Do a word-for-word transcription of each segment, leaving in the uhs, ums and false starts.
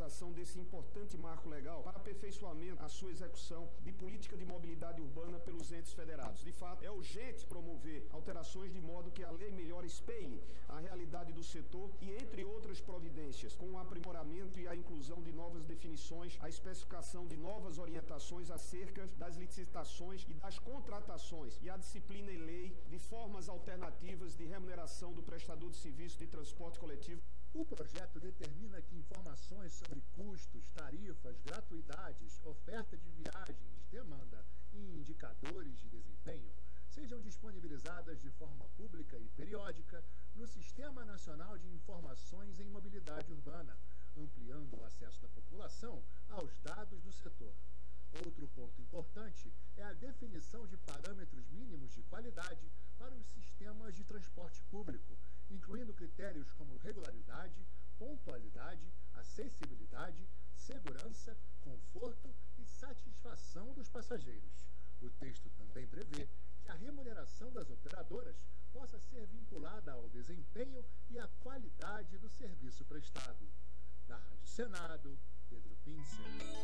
realização desse importante marco legal para aperfeiçoamento a sua execução de política de mobilidade urbana pelos entes federados. De fato, é urgente promover alterações de modo que a lei melhor espelhe a realidade do setor e, entre outras providências, com o aprimoramento e a inclusão de novas definições, a especificação de novas orientações acerca das licitações e das contratações e a disciplina em lei de formas alternativas de remuneração do prestador de serviço de transporte coletivo. O projeto determina que informações sobre custos, tarifas, gratuidades, oferta de viagens, demanda e indicadores de desempenho sejam disponibilizadas de forma pública e periódica no Sistema Nacional de Informações em Mobilidade Urbana, ampliando o acesso da população aos dados do setor. Outro ponto importante é a definição de parâmetros mínimos de qualidade para os sistemas de transporte público, incluindo critérios como regularidade, pontualidade, acessibilidade, segurança, conforto e satisfação dos passageiros. O texto também prevê que a remuneração das operadoras possa ser vinculada ao desempenho e à qualidade do serviço prestado. Da Rádio Senado, Pedro Pincer.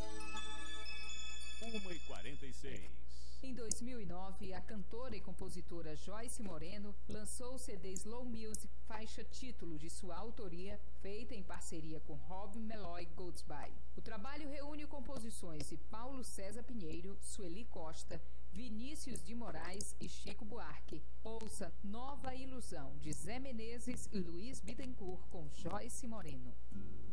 uma e quarenta e seis. Em dois mil e nove, a cantora e compositora Joyce Moreno lançou o C D Slow Music, faixa título de sua autoria, feita em parceria com Rob Meloy Goldsby. O trabalho reúne composições de Paulo César Pinheiro, Sueli Costa, Vinícius de Moraes e Chico Buarque. Ouça Nova Ilusão, de Zé Menezes e Luiz Bittencourt com Joyce Moreno.